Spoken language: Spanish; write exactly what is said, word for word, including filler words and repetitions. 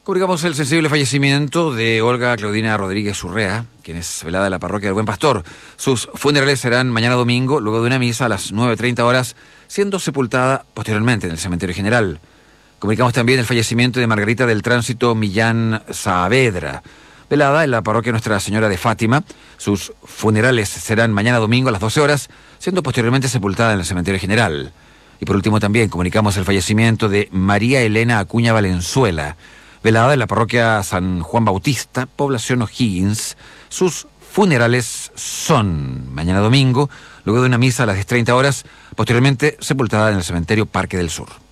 Comunicamos el sensible fallecimiento de Olga Claudina Rodríguez Urrea, quien es velada de la parroquia del Buen Pastor. Sus funerales serán mañana domingo, luego de una misa a las nueve treinta horas, siendo sepultada posteriormente en el cementerio general. Comunicamos también el fallecimiento de Margarita del Tránsito Millán Saavedra, velada en la parroquia Nuestra Señora de Fátima. Sus funerales serán mañana domingo a las doce horas, siendo posteriormente sepultada en el cementerio general. Y por último también comunicamos el fallecimiento de María Elena Acuña Valenzuela, velada en la parroquia San Juan Bautista, población O'Higgins. Sus funerales son mañana domingo, luego de una misa a las diez treinta horas, posteriormente sepultada en el cementerio Parque del Sur.